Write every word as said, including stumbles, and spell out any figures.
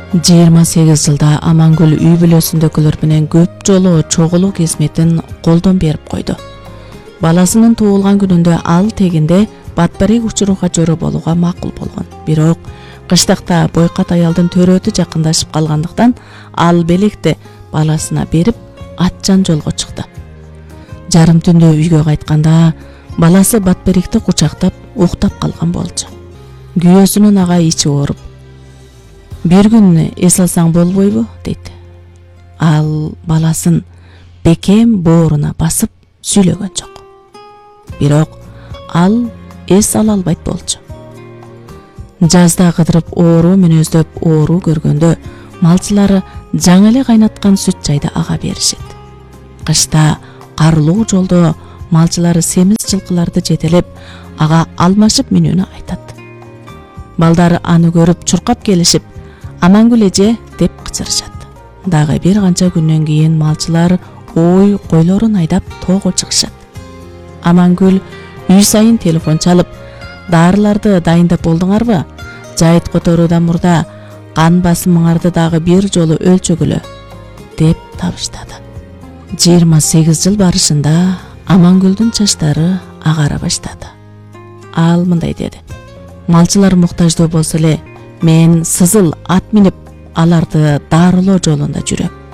жыйырма сегиз жылда Амангүл үй бүлөсүндөгүлөр менен көп жолу чогулуу кызметін колдон берип койду. Баласынын туулган күнүндө ал тегинде батбарик учурууга жөрө болууга макул болгон. Бирок кыштакта бойкат аялдын төрөтү жакындашып калгандыктан ал белекти баласына берип атчан жолго чыкты. Жарым түндө үйгө кайтканда баласы батберикти кучактап уктап калган болчу. Күйөөсүнүн ага ичи ооруп, бир күн эс алсаң болбойбу дейт. Ал баласын бекем бооруна басып сүйлөгөн жок. Бирок ал эс ала албайт болчу. Жазда кыдырып оору мүнөздөп оору көргөндө малчылары жаңы эле кайнаткан сүт чайды ага беришет. Кышта карлуу жолдо малчылары семиз жылкыларды жетелеп ага алмашып мүнүүнү айтат. Балдар аны көрүп чуркап келишип, Амангүл эже деп кычырышат. Дагы бир канча күндөн кийин малчылар ой койлорун айдап тоого чыгышат. Амангүл үй сайын телефон чалып, дарыларды дайындап болдуңарбы? Жайыт которуудан мурда кан басымыңарды дагы бир жолу өлчөгүлө деп табыштады. жыйырма сегиз жыл барышында Амангүлдүн чачтары агара баштады. Ал мындай деди: малчылар муктаждуу болсо эле, мен сызыл ат минип аларды дарылоо жолунда жүрөм.